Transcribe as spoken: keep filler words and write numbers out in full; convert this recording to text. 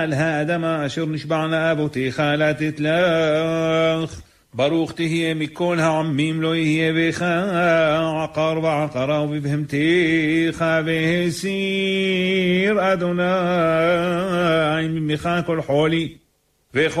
על האדמה אשר נשבע לאבותיך לתת לך. ברוך תהיה מכל העמים, לא יהיה בך עקר ועקרה ובבהמתך, והסיר אדוני ממך כל חולי.